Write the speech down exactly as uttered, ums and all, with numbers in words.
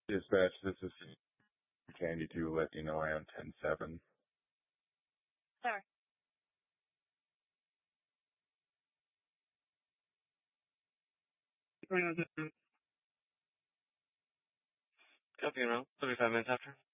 Dispatch, this is Candy to let you know I am ten seven. Sir. Copy around thirty-five minutes after.